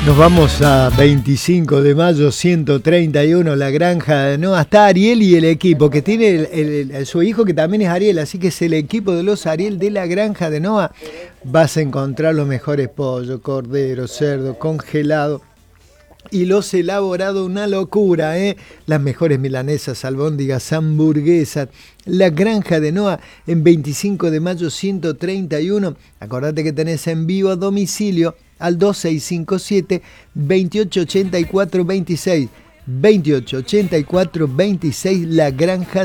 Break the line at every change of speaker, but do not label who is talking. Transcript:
Nos vamos a 25 de mayo 131, la granja de Noa. Está Ariel y el equipo, que tiene su hijo que también es Ariel, así que es el equipo de los Ariel de la granja de Noa. Vas a encontrar los mejores pollos, cordero, cerdo, congelado y los elaborados, una locura, ¿eh? Las mejores milanesas, albóndigas, hamburguesas. La granja de Noa en 25 de mayo 131. Acordate que tenés en vivo a domicilio al 2657-2884-26. 2884-26, la granja